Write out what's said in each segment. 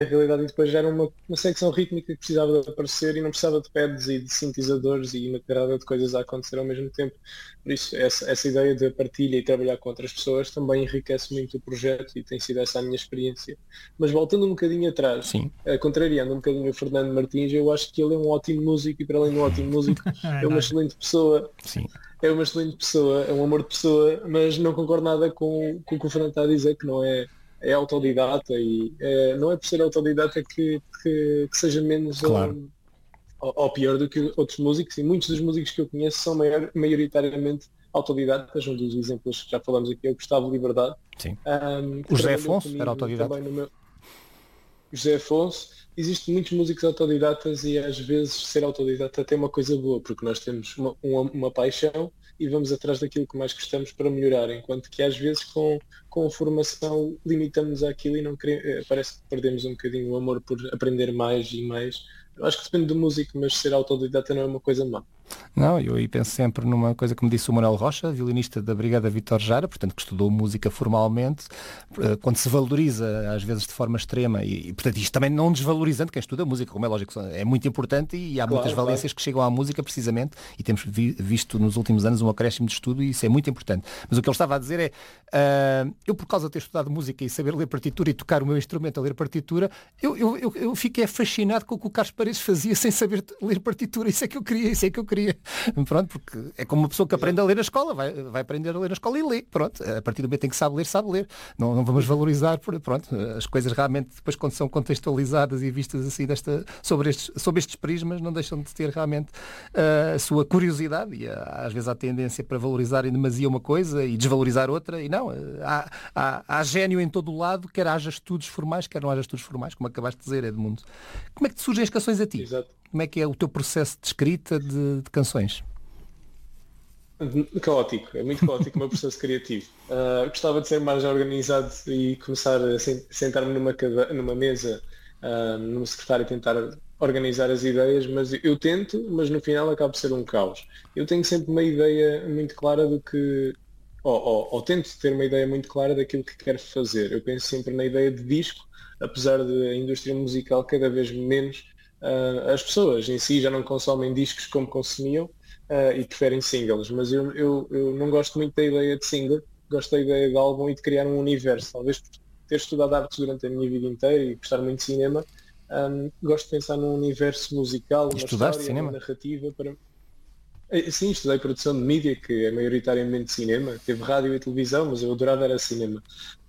realidade, e depois já era uma secção rítmica que precisava de aparecer e não precisava de pads e de sintetizadores e uma carrada de coisas a acontecer ao mesmo tempo. Por isso, essa ideia de partilha e trabalhar com outras pessoas também enriquece muito o projeto e tem sido essa a minha experiência. Mas voltando um bocadinho atrás, Sim. contrariando um bocadinho o Fernando Martins, eu acho que ele é um ótimo músico e para além de um ótimo músico, É é uma nada. excelente pessoa. Sim. É uma excelente pessoa, é um amor de pessoa, mas não concordo nada com o que o Fernando está a dizer, que não é, é autodidata e não é por ser autodidata que seja menos Claro. ou pior do que outros músicos, e muitos dos músicos que eu conheço são maioritariamente autodidatas. Um dos exemplos que já falamos aqui é o Gustavo Liberdade, Sim. que O José trabalhou Afonso era comigo autodidata? também no meu José Afonso. Existem muitos músicos autodidatas e às vezes ser autodidata tem uma coisa boa, porque nós temos uma paixão e vamos atrás daquilo que mais gostamos para melhorar, enquanto que às vezes com a formação limitamos àquilo e não parece que perdemos um bocadinho o amor por aprender mais e mais. Eu acho que depende do músico, mas ser autodidata não é uma coisa má. Não, eu aí penso sempre numa coisa que me disse o Manuel Rocha, violinista da Brigada Vítor Jara, portanto que estudou música formalmente, quando se valoriza às vezes de forma extrema portanto isto também não desvalorizando quem estuda música, como é lógico, é muito importante e há muitas Claro, claro. valências que chegam à música precisamente e temos visto nos últimos anos um acréscimo de estudo e isso é muito importante. Mas o que ele estava a dizer é, eu por causa de ter estudado música e saber ler partitura e tocar o meu instrumento a ler partitura, eu fiquei fascinado com o que o Carlos Paredes fazia sem saber ler partitura, isso é que eu queria, isso é que eu queria. Pronto, porque é como uma pessoa que aprende a ler na escola, vai aprender a ler na escola e lê, pronto, a partir do momento em que sabe ler, sabe ler. Não vamos valorizar, pronto, as coisas realmente depois quando são contextualizadas e vistas assim sob estes prismas não deixam de ter realmente a sua curiosidade e às vezes há tendência para valorizar em demasia uma coisa e desvalorizar outra e não, há gênio em todo o lado, quer haja estudos formais, quer não haja estudos formais, como acabaste de dizer, Edmundo. Como é que te surgem as canções a ti? Exato. Como é que é o teu processo de escrita de canções? Caótico, é muito caótico o meu processo criativo. Gostava de ser mais organizado e começar a sentar-me numa mesa, numa secretária e tentar organizar as ideias, mas eu tento, mas no final acaba por ser um caos. Eu tenho sempre uma ideia muito clara do que, ou tento ter uma ideia muito clara daquilo que quero fazer. Eu penso sempre na ideia de disco, apesar de a indústria musical cada vez menos, as pessoas em si já não consomem discos como consumiam e preferem singles, mas eu não gosto muito da ideia de single, gosto da ideia de álbum e de criar um universo. Talvez por ter estudado artes durante a minha vida inteira e gostar muito de cinema, gosto de pensar num universo musical, E uma estudaste história, uma cinema? narrativa para... Sim, estudei produção de mídia, que é maioritariamente cinema. Teve rádio e televisão, mas eu adorava era cinema.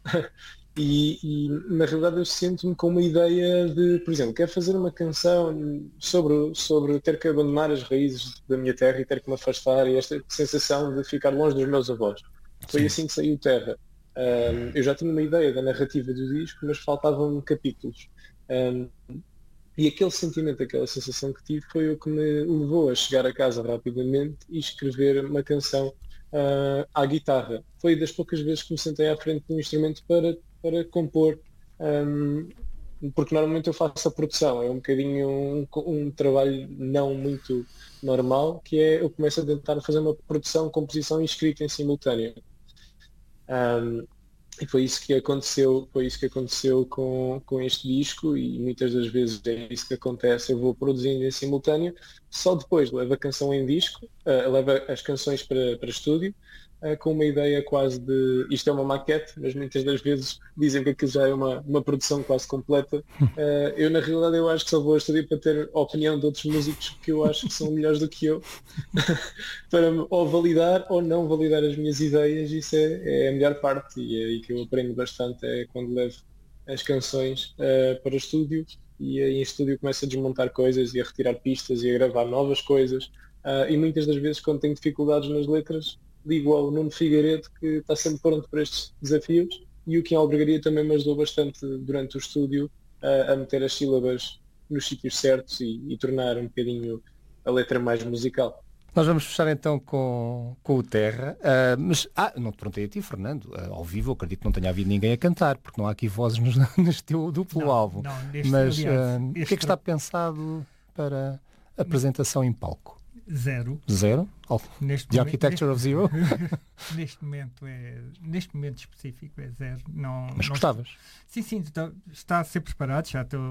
E na realidade eu sinto-me com uma ideia de, por exemplo, quero fazer uma canção sobre ter que abandonar as raízes da minha terra e ter que me afastar e esta sensação de ficar longe dos meus avós. Foi Sim. assim que saiu Terra. Eu já tinha uma ideia da narrativa do disco, mas faltavam capítulos. Um, e aquele sentimento, aquela sensação que tive foi o que me levou a chegar a casa rapidamente e escrever uma canção à guitarra. Foi das poucas vezes que me sentei à frente de um instrumento para compor, um, porque normalmente eu faço a produção, é um bocadinho um trabalho não muito normal, que é eu começo a tentar fazer uma produção, composição e escrita em simultâneo. Um, e foi isso que aconteceu com este disco e muitas das vezes é isso que acontece, eu vou produzindo em simultâneo, só depois levo a canção em disco, levo as canções para estúdio, com uma ideia quase de, isto é uma maquete, mas muitas das vezes dizem que aquilo já é uma produção quase completa. Eu na realidade eu acho que só vou ao estúdio para ter a opinião de outros músicos que eu acho que são melhores do que eu, para ou validar ou não validar as minhas ideias, isso é a melhor parte e é aí que eu aprendo bastante, é quando levo as canções para o estúdio e aí em estúdio começo a desmontar coisas e a retirar pistas e a gravar novas coisas e muitas das vezes quando tenho dificuldades nas letras ligo ao Nuno Figueiredo que está sempre pronto para estes desafios e o Kim Albergaria também me ajudou bastante durante o estúdio a meter as sílabas nos sítios certos e tornar um bocadinho a letra mais musical. Nós vamos fechar então com o Terra, mas não te perguntei a ti, Fernando, ao vivo eu acredito que não tenha havido ninguém a cantar, porque não há aqui vozes neste teu duplo álbum, Não, mas aliás, o que é que está pensado para apresentação em palco? Zero. Zero? The Architecture of Zero? Neste momento específico é zero. Não, Mas não... gostavas? Sim, está a ser preparado, já estou